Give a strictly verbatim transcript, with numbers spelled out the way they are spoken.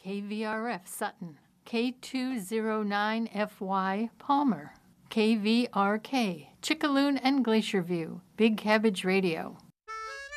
K V R F Sutton, K two oh nine F Y Palmer, K V R K Chickaloon and Glacier View, Big Cabbage Radio.